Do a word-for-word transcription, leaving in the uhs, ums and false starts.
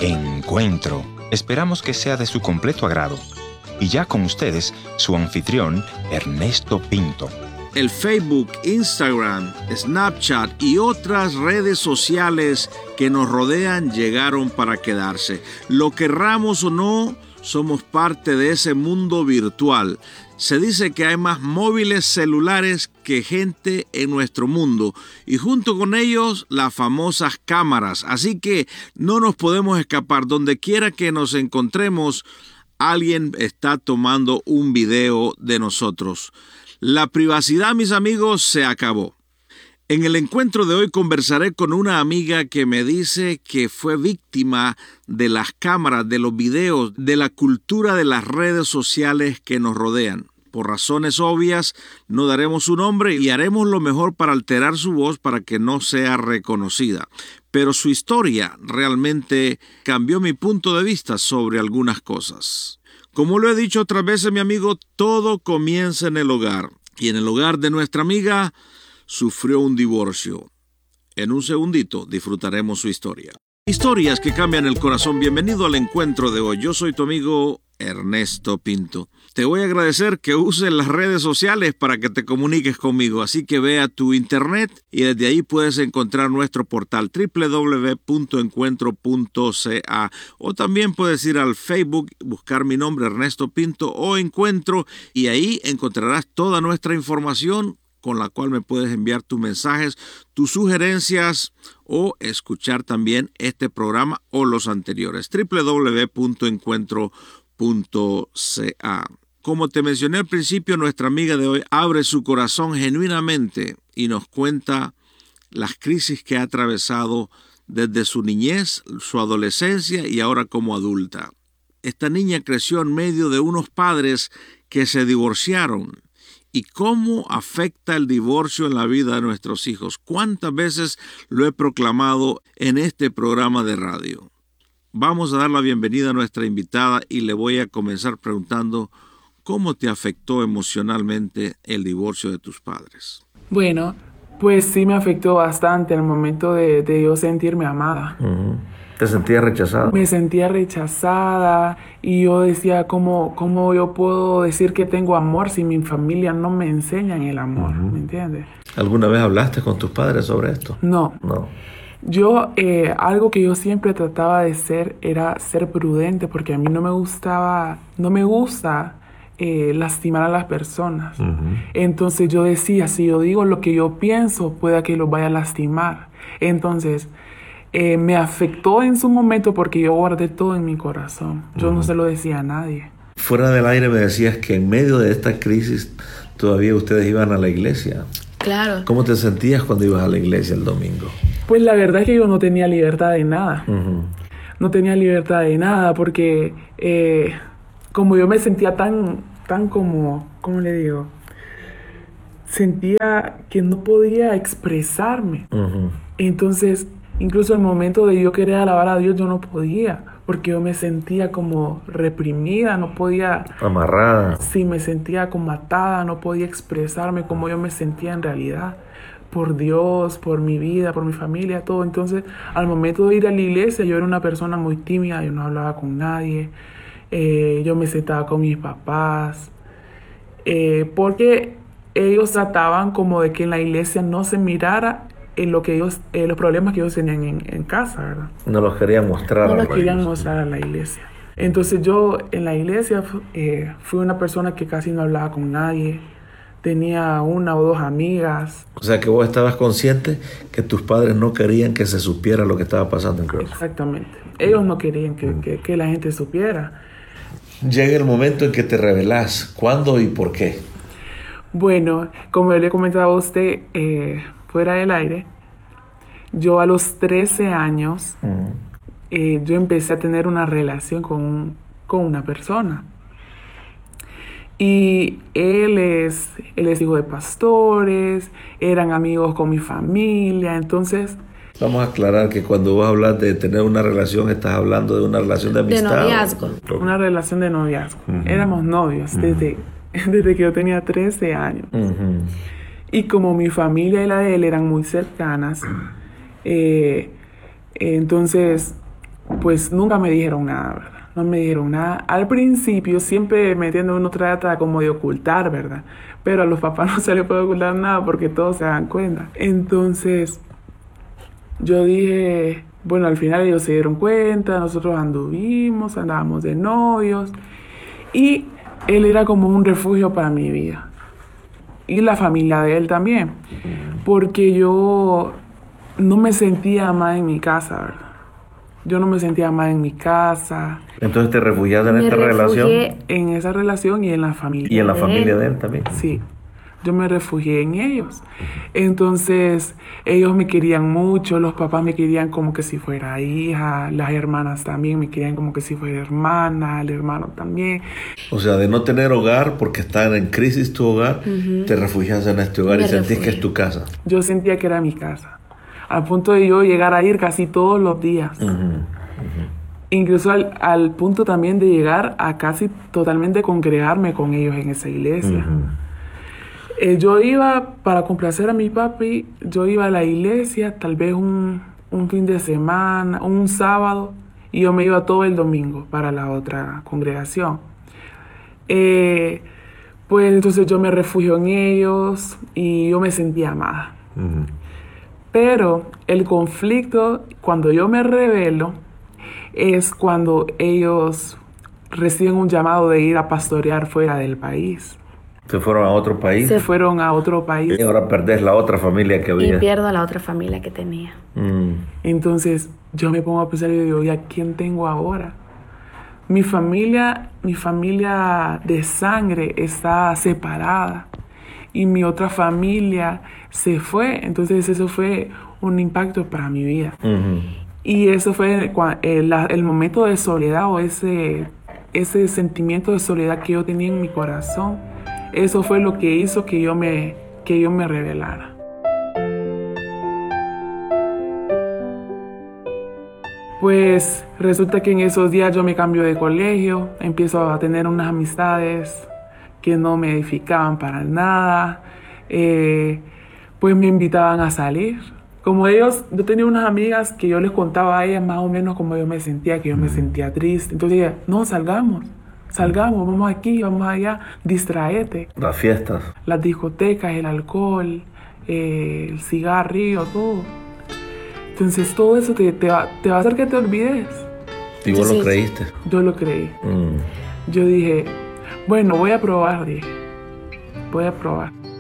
Encuentro. Esperamos que sea de su completo agrado. Y ya con ustedes, su anfitrión, Ernesto Pinto. El Facebook, Instagram, Snapchat y otras redes sociales que nos rodean llegaron para quedarse. Lo querramos o no, somos parte de ese mundo virtual. Se dice que hay más móviles celulares que gente en nuestro mundo y junto con ellos las famosas cámaras. Así que no nos podemos escapar. Donde quiera que nos encontremos, alguien está tomando un video de nosotros. La privacidad, mis amigos, se acabó. En el encuentro de hoy conversaré con una amiga que me dice que fue víctima de las cámaras, de los videos, de la cultura de las redes sociales que nos rodean. Por razones obvias, no daremos su nombre y haremos lo mejor para alterar su voz para que no sea reconocida. Pero su historia realmente cambió mi punto de vista sobre algunas cosas. Como lo he dicho otras veces, mi amigo, todo comienza en el hogar. Y en el hogar de nuestra amiga sufrió un divorcio. En un segundito disfrutaremos su historia. Historias que cambian el corazón. Bienvenido al encuentro de hoy. Yo soy tu amigo Ernesto Pinto. Te voy a agradecer que uses las redes sociales para que te comuniques conmigo. Así que ve a tu internet y desde ahí puedes encontrar nuestro portal doble u doble u doble u punto encuentro punto c a o también puedes ir al Facebook, buscar mi nombre Ernesto Pinto o Encuentro y ahí encontrarás toda nuestra información con la cual me puedes enviar tus mensajes, tus sugerencias o escuchar también este programa o los anteriores. doble u doble u doble u punto encuentro punto c a. Como te mencioné al principio, nuestra amiga de hoy abre su corazón genuinamente y nos cuenta las crisis que ha atravesado desde su niñez, su adolescencia y ahora como adulta. Esta niña creció en medio de unos padres que se divorciaron. ¿Y cómo afecta el divorcio en la vida de nuestros hijos? ¿Cuántas veces lo he proclamado en este programa de radio? Vamos a dar la bienvenida a nuestra invitada y le voy a comenzar preguntando ¿cómo te afectó emocionalmente el divorcio de tus padres? Bueno, pues sí me afectó bastante el momento de, de yo sentirme amada. Uh-huh. ¿Te sentías rechazada? Me sentía rechazada y yo decía, ¿cómo, cómo yo puedo decir que tengo amor si mi familia no me enseña el amor? Uh-huh. ¿Me entiendes? ¿Alguna vez hablaste con tus padres sobre esto? No. No. Yo, eh, algo que yo siempre trataba de ser era ser prudente porque a mí no me gustaba, no me gusta eh, lastimar a las personas. Uh-huh. Entonces yo decía, si yo digo lo que yo pienso, pueda que los vaya a lastimar. Entonces, eh, me afectó en su momento porque yo guardé todo en mi corazón. Yo uh-huh. no se lo decía a nadie. Fuera del aire me decías que en medio de esta crisis todavía ustedes iban a la iglesia. Claro. ¿Cómo te sentías cuando ibas a la iglesia el domingo? Pues la verdad es que yo no tenía libertad de nada. Uh-huh. No tenía libertad de nada porque eh, como yo me sentía tan, tan como, ¿cómo le digo? Sentía que no podía expresarme. Uh-huh. Entonces, incluso el momento de yo querer alabar a Dios, yo no podía. Porque yo me sentía como reprimida, no podía... Amarrada. Sí, me sentía como atada, no podía expresarme como yo me sentía en realidad. Por Dios, por mi vida, por mi familia, todo. Entonces, al momento de ir a la iglesia, yo era una persona muy tímida, yo no hablaba con nadie. Eh, yo me sentaba con mis papás. Eh, porque ellos trataban como de que en la iglesia no se mirara en lo que ellos, eh, los problemas que ellos tenían en, en casa, ¿verdad? No los querían mostrar. No a los la querían iglesia. mostrar a la iglesia. Entonces yo en la iglesia eh, fui una persona que casi no hablaba con nadie. Tenía una o dos amigas. O sea que vos estabas consciente que tus padres no querían que se supiera lo que estaba pasando en Cross. Exactamente. Ellos no querían que, que, que la gente supiera. Llega el momento en que te revelás. ¿Cuándo y por qué? Bueno, como le comentaba a usted eh, fuera del aire, yo a los trece años, uh-huh. eh, yo empecé a tener una relación con, con una persona. Y él es, él es hijo de pastores, eran amigos con mi familia, entonces... Vamos a aclarar que cuando vos hablas de tener una relación, estás hablando de una relación de amistad. De noviazgo. Una relación de noviazgo. Uh-huh. Éramos novios uh-huh. desde, desde que yo tenía trece años. Uh-huh. Y como mi familia y la de él eran muy cercanas, eh, entonces pues nunca me dijeron nada, ¿verdad? No me dijeron nada. Al principio siempre, me entiende, uno trata como de ocultar, ¿verdad? Pero a los papás no se les puede ocultar nada porque todos se dan cuenta. Entonces, yo dije, bueno, al final ellos se dieron cuenta, nosotros anduvimos, andábamos de novios. Y él era como un refugio para mi vida. Y la familia de él también. Porque yo no me sentía amada en mi casa, ¿verdad? Yo no me sentía amada en mi casa. Entonces te refugiaste en Me esta refugié relación. En esa relación y en la familia. Y en la de familia él. de él también. Sí, yo me refugié en ellos. Entonces, ellos me querían mucho, los papás me querían como que si fuera hija, las hermanas también me querían como que si fuera hermana, el hermano también. O sea, de no tener hogar porque está en crisis tu hogar, uh-huh. te refugiaste en este hogar Me y sentís refugié. que es tu casa. Yo sentía que era mi casa, al punto de yo llegar a ir casi todos los días. Uh-huh. Uh-huh. Incluso al, al punto también de llegar a casi totalmente congregarme con ellos en esa iglesia. Uh-huh. Eh, yo iba, para complacer a mi papi, yo iba a la iglesia tal vez un, un fin de semana, un sábado, y yo me iba todo el domingo para la otra congregación. Eh, pues entonces yo me refugio en ellos y yo me sentía amada. Uh-huh. Pero el conflicto, cuando yo me rebelo, es cuando ellos reciben un llamado de ir a pastorear fuera del país. Se fueron a otro país. Se fueron a otro país. Y ahora perdés la otra familia que había. Y pierdo a la otra familia que tenía. Mm. Entonces yo me pongo a pensar y digo, ¿y a quién tengo ahora? Mi familia, mi familia de sangre está separada y mi otra familia se fue. Entonces eso fue un impacto para mi vida. Uh-huh. Y eso fue el, el momento de soledad o ese, ese sentimiento de soledad que yo tenía en mi corazón. Eso fue lo que hizo que yo me, que yo me rebelara. Pues resulta que en esos días yo me cambio de colegio, empiezo a tener unas amistades que no me edificaban para nada, eh, pues me invitaban a salir. Como ellos, yo tenía unas amigas que yo les contaba a ellas más o menos cómo yo me sentía, que yo me sentía triste. Entonces ellas, no, salgamos, salgamos, vamos aquí, vamos allá, distraete. Las fiestas. Las discotecas, el alcohol, eh, el cigarrillo, todo. Entonces todo eso te, te, va, te va a hacer que te olvides. ¿Y vos Sí. lo creíste? Yo lo creí. Mm. Yo dije, bueno, voy a probar, dije. Voy a probar.